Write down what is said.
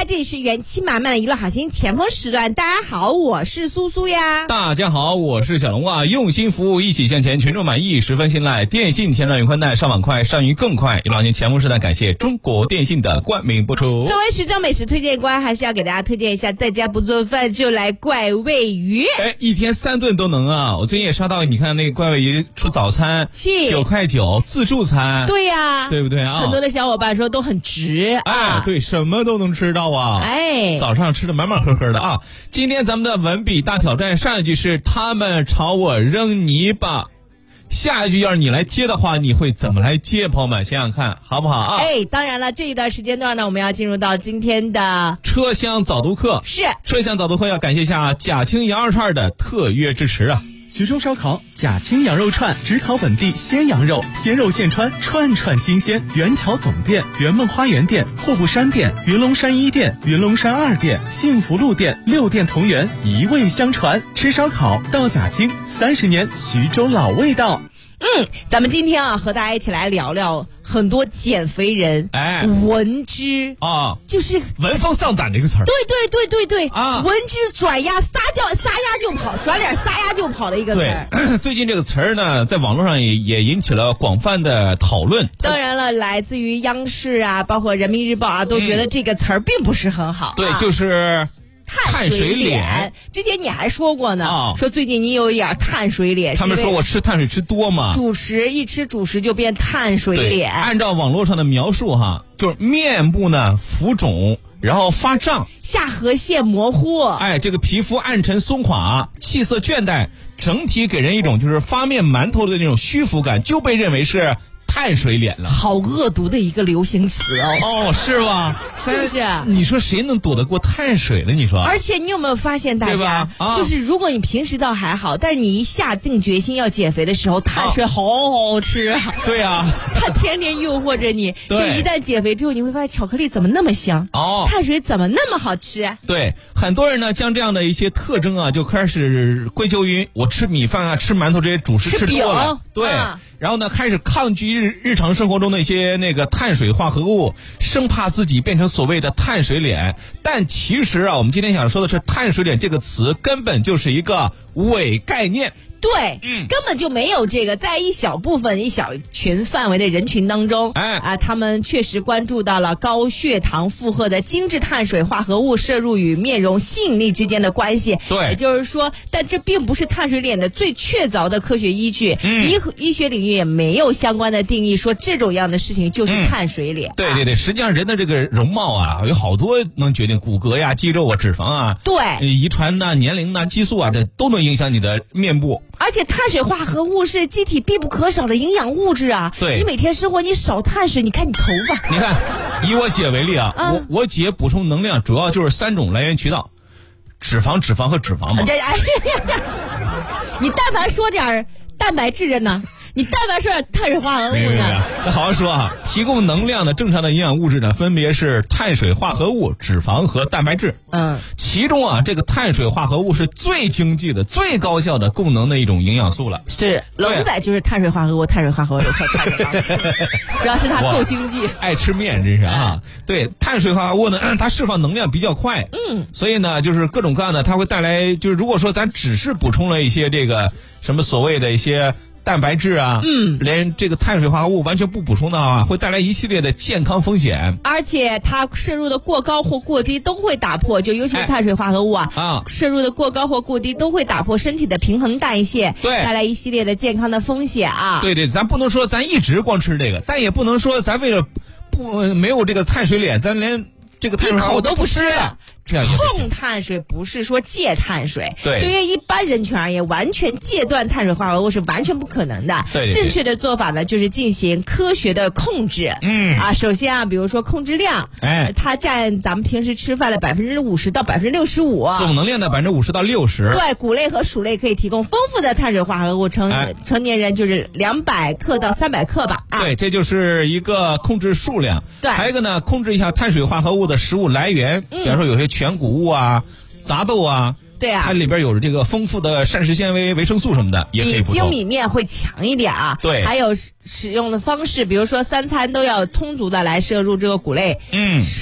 家，这里是元气满满的娱乐好心前锋时段。大家好，我是苏苏呀。 大家好，我是小龙啊。用心服务，一起向前，群众满意，十分信赖。电信前端云宽带，上网快，上云更快。娱乐好心前锋时段，感谢中国电信的冠名播出。 作为时装美食推荐官，还是要给大家推荐一下，在家不做饭就来怪味鱼。 一天3顿都能啊！我最近也刷到，你看那个怪味鱼出早餐，9块9自助餐。 对呀， 对不对啊？ 很多的小伙伴说都很值啊。 对，什么都能吃到啊。早上吃的满满呵呵的啊。今天咱们的文笔大挑战，上一句是他们朝我扔泥巴，下一句要是你来接的话，你会怎么来接？朋友们想想看好不好啊？ 当然了，这一段时间段呢，我们要进入到今天的车厢早读课。 是车厢早读课，要感谢一下贾青羊肉串的特约支持啊。 徐州烧烤贾青羊肉串，只烤本地鲜羊肉，鲜肉现穿，串串新鲜。元桥总店、圆梦花园店、户部山店、云龙山1店、云龙山2店、幸福路店，6店同源，一味相传。吃烧烤到贾青，30年徐州老味道。 咱们今天啊，和大家一起来聊聊很多减肥人闻之啊，就是闻风丧胆这个词儿。 对啊，闻之转压撒丫就跑，转脸撒丫就跑的一个词儿。 对，最近这个词儿呢，在网络上也引起了广泛的讨论。 当然了，来自于央视啊，包括人民日报啊，都觉得这个词儿并不是很好。 对，就是碳水脸。 之前你还说过呢，说最近你有一点碳水脸。 他们说我吃碳水吃多嘛， 一吃主食就变碳水脸。 按照网络上的描述哈，就是面部呢浮肿，然后发胀， 下颌线模糊， 这个皮肤暗沉松垮，气色倦怠，整体给人一种就是发面馒头的那种虚浮感，就被认为是碳水脸了。 好恶毒的一个流行词是吧？ 是不是？ 你说谁能躲得过碳水呢？你说。而且你有没有发现，大家就是如果你平时倒还好，但是你一下定决心要减肥的时候，碳水好好吃啊。 对啊， 它天天诱惑着你。就一旦减肥之后，你会发现巧克力怎么那么香碳水怎么那么好吃。 对，很多人呢将这样的一些特征啊，就开始归咎于我吃米饭啊、吃馒头这些主食吃多了。对。然后呢，开始抗拒日常生活中的一些那个碳水化合物，生怕自己变成所谓的碳水脸。但其实啊，我们今天想说的是，碳水脸这个词根本就是一个伪概念。 对，根本就没有这个，在一小部分、一小群范围的人群当中，他们确实关注到了高血糖负荷的精致碳水化合物摄入与面容吸引力之间的关系。 对， 也就是说，但这并不是碳水脸的最确凿的科学依据。医学领域也没有相关的定义说这种样的事情就是碳水脸。 对，实际上人的这个容貌啊，有好多能决定，骨骼呀、肌肉啊、脂肪啊， 对， 遗传呐、年龄呐、激素啊，这都能影响你的面部。 而且碳水化合物是机体必不可少的营养物质啊！ 对， 你每天生活你少碳水，你看你头发。 你看，以我姐为例啊，我姐补充能量主要就是3种来源渠道：脂肪和脂肪嘛。 你但凡说点蛋白质呢？你但凡说点碳水化合物呢？ 那好好说啊，提供能量的正常的营养物质呢，分别是碳水化合物、脂肪和蛋白质。其中啊，这个碳水化合物是最经济的、最高效的供能的一种营养素了。 是，龙仔就是碳水化合物，碳水化合物，主要是它够经济。 爱吃面真是啊！对，碳水化合物呢，它释放能量比较快。所以呢，就是各种各样的，它会带来，就是如果说咱只是补充了一些这个什么所谓的一些蛋白质啊，连这个碳水化合物完全不补充的话，会带来一系列的健康风险。 而且它摄入的过高或过低都会打破，就尤其是碳水化合物摄入的过高或过低都会打破身体的平衡代谢，带来一系列的健康的风险啊。 对，咱不能说咱一直光吃这个，但也不能说咱为了没有这个碳水脸，咱连这个碳水化合物一口都不吃了。 控碳水不是说戒碳水， 对于一般人群而言，完全戒断碳水化合物是完全不可能的。 对， 正确的做法呢，就是进行科学的控制。首先啊，比如说控制量，它占咱们平时吃饭的50%到65%， 总能量的50%到60%。 对，谷类和薯类可以提供丰富的碳水化合物，成年人就是200克到300克吧。 对，这就是一个控制数量。 对， 还有一个呢，控制一下碳水化合物的食物来源，比方说有些全谷物啊、杂豆啊， 对啊， 它里边有这个丰富的膳食纤维、维生素什么的，也可以补充。 比精米面会强一点啊。 对， 还有使用的方式，比如说3餐都要充足的来摄入这个谷类。